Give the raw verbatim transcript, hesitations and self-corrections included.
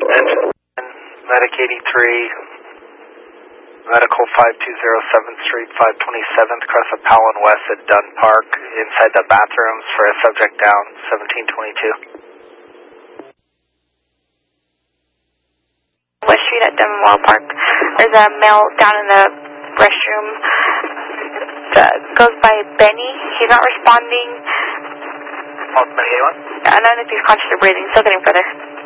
Medic eighty-three, Medical five two zero seventh Street, five twenty-seventh, across the Powell West at Dunn Park, inside the bathrooms for a subject down, seventeen twenty-two. West Street at Dunwell Park. There's a male down in the restroom that goes by Benny. He's not responding. Benny, anyone? I don't know if he's conscious or breathing. Still getting further.